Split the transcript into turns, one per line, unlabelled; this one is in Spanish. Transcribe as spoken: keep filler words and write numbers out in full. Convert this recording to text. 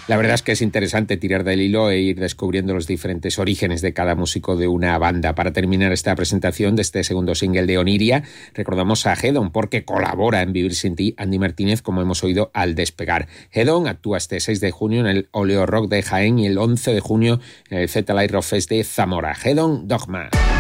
La verdad es que es interesante tirar del hilo e ir descubriendo los diferentes orígenes de cada músico de una banda. Para terminar esta presentación de este segundo single de Oniria, recordamos a Hedon porque colabora en Vivir sin ti Andy Martínez, como hemos oído al despegar. Hedon actúa este seis de junio en el Oleo Rock de Jaén y el once de junio en el Z-Light Rock Fest de Zamora. Hedon, Dogma.